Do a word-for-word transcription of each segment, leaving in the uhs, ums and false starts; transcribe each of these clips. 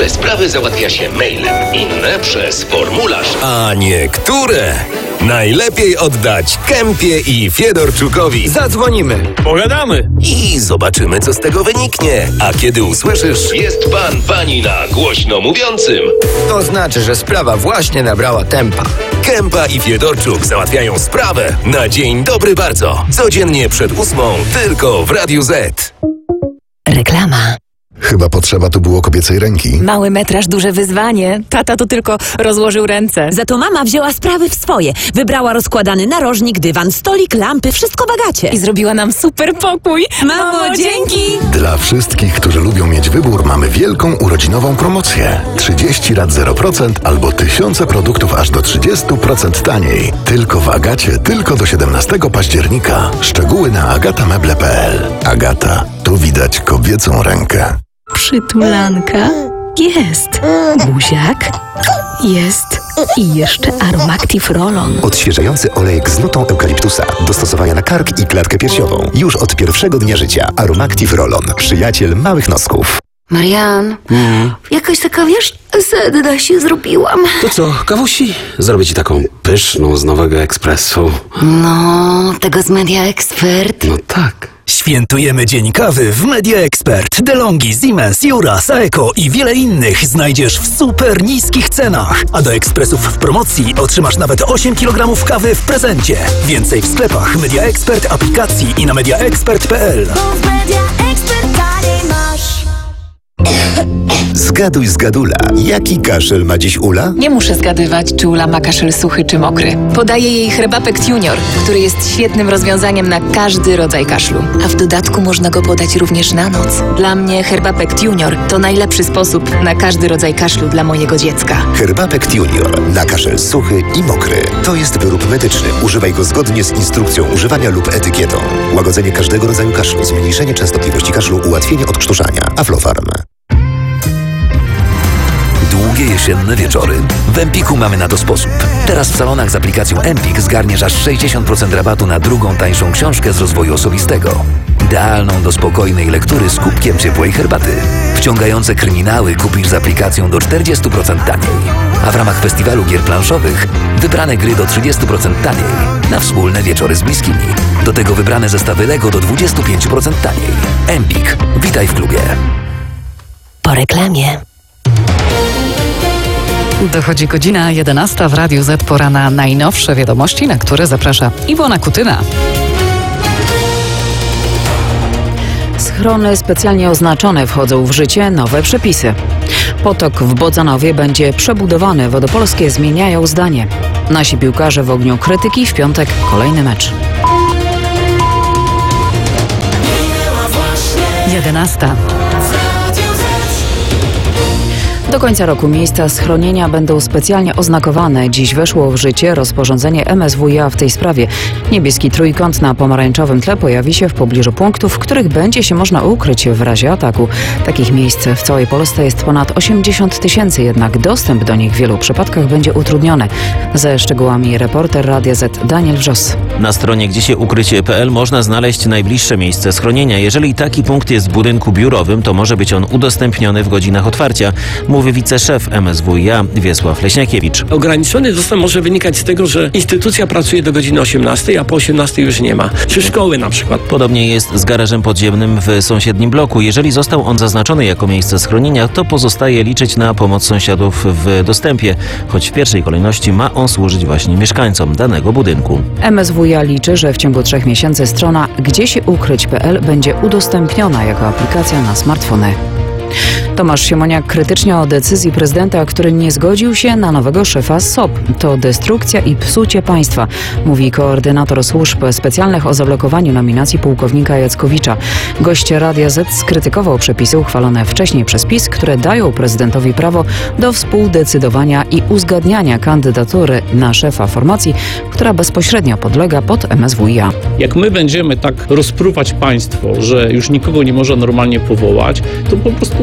Niektóre sprawy załatwia się mailem, inne przez formularz. A niektóre najlepiej oddać Kępie i Fiedorczukowi. Zadzwonimy, pogadamy i zobaczymy, co z tego wyniknie. A kiedy usłyszysz: jest pan, pani na głośno mówiącym, to znaczy, że sprawa właśnie nabrała tempa. Kępa i Fiedorczuk załatwiają sprawę na dzień dobry bardzo. Codziennie przed ósmą tylko w Radiu Z. Reklama. Chyba potrzeba tu było kobiecej ręki. Mały metraż, duże wyzwanie. Tata to tylko rozłożył ręce. Za to mama wzięła sprawy w swoje. Wybrała rozkładany narożnik, dywan, stolik, lampy, wszystko w Agacie. I zrobiła nam super pokój. Mamo, dzięki! Dla wszystkich, którzy lubią mieć wybór, mamy wielką urodzinową promocję. trzydzieści rat zero procent albo tysiące produktów aż do trzydzieści procent taniej. Tylko w Agacie, tylko do siedemnastego października. Szczegóły na agatameble kropka p l. Agata, tu widać kobiecą rękę. Przytulanka. Jest. Buziak. Jest. I jeszcze Aromactive Roll-On. Odświeżający olejek z nutą eukaliptusa. Do stosowania na kark i klatkę piersiową. Już od pierwszego dnia życia. Aromactive Roll-On. Przyjaciel małych nosków. Marian, Mm. jakaś taka, wiesz, sedna się zrobiłam. To co, kawusi? Zrobię ci taką pyszną z Nowego Ekspresu. No, tego z Media Expert. No tak. Świętujemy Dzień Kawy w Media Expert. DeLonghi, Siemens, Jura, Saeco i wiele innych znajdziesz w super niskich cenach. A do ekspresów w promocji otrzymasz nawet osiem kilogramów kawy w prezencie. Więcej w sklepach Media Expert, aplikacji i na media expert kropka p l. Zgaduj zgadula. Jaki kaszel ma dziś Ula? Nie muszę zgadywać, czy Ula ma kaszel suchy czy mokry. Podaję jej Herbapekt Junior, który jest świetnym rozwiązaniem na każdy rodzaj kaszlu. A w dodatku można go podać również na noc. Dla mnie Herbapekt Junior to najlepszy sposób na każdy rodzaj kaszlu dla mojego dziecka. Herbapekt Junior. Na kaszel suchy i mokry. To jest wyrób medyczny. Używaj go zgodnie z instrukcją używania lub etykietą. Łagodzenie każdego rodzaju kaszlu, zmniejszenie częstotliwości kaszlu, ułatwienie odkrztuszania. Aflofarm. Długie jesienne wieczory. W Empiku mamy na to sposób. Teraz w salonach z aplikacją Empik zgarniesz aż sześćdziesiąt procent rabatu na drugą tańszą książkę z rozwoju osobistego. Idealną do spokojnej lektury z kubkiem ciepłej herbaty. Wciągające kryminały kupisz z aplikacją do czterdzieści procent taniej. A w ramach festiwalu gier planszowych wybrane gry do trzydzieści procent taniej. Na wspólne wieczory z bliskimi. Do tego wybrane zestawy Lego do dwadzieścia pięć procent taniej. Empik. Witaj w klubie. Po reklamie. Dochodzi godzina jedenasta w Radiu Z. Pora na najnowsze wiadomości, na które zaprasza Iwona Kutyna. Schrony specjalnie oznaczone, wchodzą w życie nowe przepisy. Potok w Bodzanowie będzie przebudowany. Wodopolskie zmieniają zdanie. Nasi piłkarze w ogniu krytyki. W piątek kolejny mecz. jedenasta. Do końca roku miejsca schronienia będą specjalnie oznakowane. Dziś weszło w życie rozporządzenie M S W iA w tej sprawie. Niebieski trójkąt na pomarańczowym tle pojawi się w pobliżu punktów, w których będzie się można ukryć w razie ataku. Takich miejsc w całej Polsce jest ponad osiemdziesiąt tysięcy, jednak dostęp do nich w wielu przypadkach będzie utrudniony. Ze szczegółami reporter Radia Z Daniel Wrzos. Na stronie gdzie się ukryć kropka p l można znaleźć najbliższe miejsce schronienia. Jeżeli taki punkt jest w budynku biurowym, to może być on udostępniony w godzinach otwarcia, mówi wiceszef M S W iA Wiesław Leśniakiewicz. Ograniczony dostęp może wynikać z tego, że instytucja pracuje do godziny osiemnastej, a po osiemnastej już nie ma. Czy szkoły na przykład. Podobnie jest z garażem podziemnym w sąsiednim bloku. Jeżeli został on zaznaczony jako miejsce schronienia, to pozostaje liczyć na pomoc sąsiadów w dostępie, choć w pierwszej kolejności ma on służyć właśnie mieszkańcom danego budynku. M S W iA liczy, że w ciągu trzech miesięcy strona gdzie się ukryć kropka p l będzie udostępniona jako aplikacja na smartfony. Tomasz Siemoniak krytycznie o decyzji prezydenta, który nie zgodził się na nowego szefa S O P. To destrukcja i psucie państwa, mówi koordynator służb specjalnych o zablokowaniu nominacji pułkownika Jackowicza. Gość Radia Z skrytykował przepisy uchwalone wcześniej przez PiS, które dają prezydentowi prawo do współdecydowania i uzgadniania kandydatury na szefa formacji, która bezpośrednio podlega pod M S W iA. Jak my będziemy tak rozpruwać państwo, że już nikogo nie można normalnie powołać, to po prostu idzie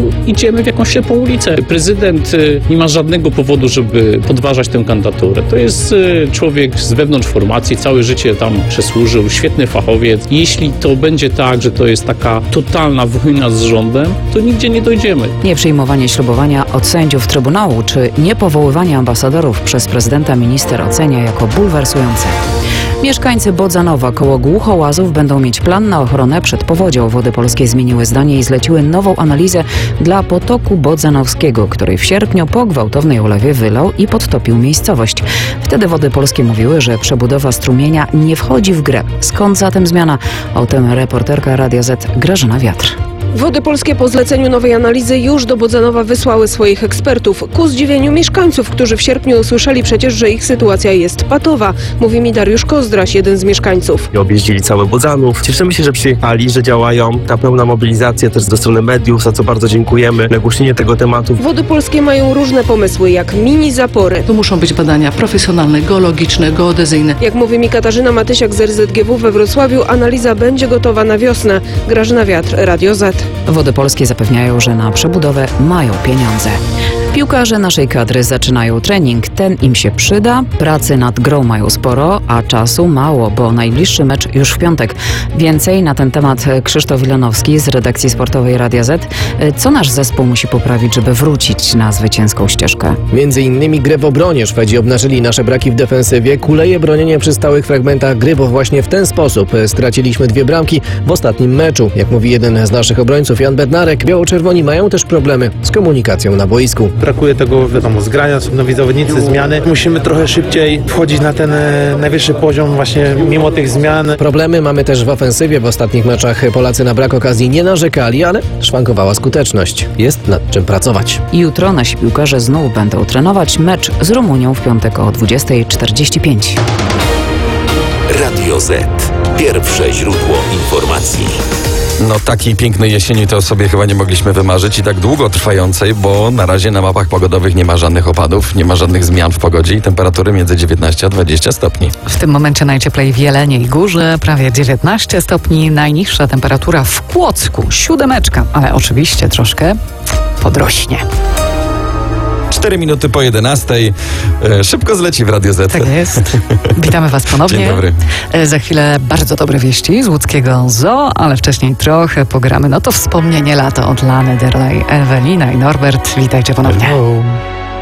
idziemy w jakąś ślepą ulicę. Prezydent y, nie ma żadnego powodu, żeby podważać tę kandydaturę. To jest y, człowiek z wewnątrz formacji, całe życie tam przesłużył, świetny fachowiec. Jeśli to będzie tak, że to jest taka totalna wojna z rządem, to nigdzie nie dojdziemy. Nieprzyjmowanie ślubowania od sędziów Trybunału czy niepowoływanie ambasadorów przez prezydenta minister ocenia jako bulwersujące. Mieszkańcy Bodzanowa koło Głuchołazów będą mieć plan na ochronę przed powodzią. Wody Polskie zmieniły zdanie i zleciły nową analizę dla potoku bodzanowskiego, który w sierpniu po gwałtownej ulewie wylał i podtopił miejscowość. Wtedy Wody Polskie mówiły, że przebudowa strumienia nie wchodzi w grę. Skąd zatem zmiana? O tym reporterka Radia Z Grażyna Wiatr. Wody Polskie po zleceniu nowej analizy już do Bodzanowa wysłały swoich ekspertów. Ku zdziwieniu mieszkańców, którzy w sierpniu usłyszeli przecież, że ich sytuacja jest patowa. Mówi mi Dariusz Kozdraś, jeden z mieszkańców. Objeździli cały Bodzanów. Cieszymy się, że przyjechali, że działają. Ta pełna mobilizacja też ze strony mediów, za co bardzo dziękujemy. Nagłośnienie tego tematu. Wody Polskie mają różne pomysły, jak mini zapory. To muszą być badania profesjonalne, geologiczne, geodezyjne. Jak mówi mi Katarzyna Matysiak z R Z G W we Wrocławiu, analiza będzie gotowa na wiosnę. Grażyna Wiatr, Radio Z. Wody Polskie zapewniają, że na przebudowę mają pieniądze. Piłkarze naszej kadry zaczynają trening. Ten im się przyda. Pracy nad grą mają sporo, a czasu mało, bo najbliższy mecz już w piątek. Więcej na ten temat Krzysztof Wilanowski z redakcji sportowej Radia Z. Co nasz zespół musi poprawić, żeby wrócić na zwycięską ścieżkę? Między innymi grę w obronie. Szwedzi obnażyli nasze braki w defensywie. Kuleje bronienie przy stałych fragmentach gry, bo właśnie w ten sposób straciliśmy dwie bramki w ostatnim meczu. Jak mówi jeden z naszych obrońców, Jan Bednarek, biało-czerwoni mają też problemy z komunikacją na boisku. Brakuje tego, wiadomo, zgrania, są nowi zawodnicy, zmiany. Musimy trochę szybciej wchodzić na ten e, najwyższy poziom właśnie mimo tych zmian. Problemy mamy też w ofensywie. W ostatnich meczach Polacy na brak okazji nie narzekali, ale szwankowała skuteczność. Jest nad czym pracować. Jutro nasi piłkarze znów będą trenować mecz z Rumunią w piątek o dwudziesta czterdzieści pięć. Radio Z. Pierwsze źródło informacji. No takiej pięknej jesieni to sobie chyba nie mogliśmy wymarzyć i tak długo trwającej, bo na razie na mapach pogodowych nie ma żadnych opadów, nie ma żadnych zmian w pogodzie i temperatury między dziewiętnaście a dwadzieścia stopni. W tym momencie najcieplej w Jeleniej Górze, prawie dziewiętnaście stopni, najniższa temperatura w Kłodzku, siódemeczka, ale oczywiście troszkę podrośnie. Cztery minuty po jedenastej. E, szybko zleci w Radio Z. Tak jest. Witamy Was ponownie. Dzień dobry. E, za chwilę bardzo dobre wieści z łódzkiego zoo, ale wcześniej trochę pogramy. No to wspomnienie lata od Lany Del Rey, Ewelina i Norbert. Witajcie ponownie. Hello.